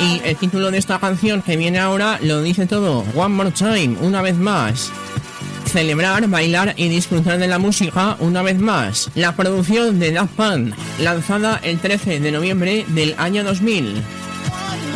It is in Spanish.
Y el título de esta canción que viene ahora lo dice todo. One More Time, una vez más. Celebrar, bailar y disfrutar de la música una vez más. La producción de Daft Punk, lanzada el 13 de noviembre del año 2000.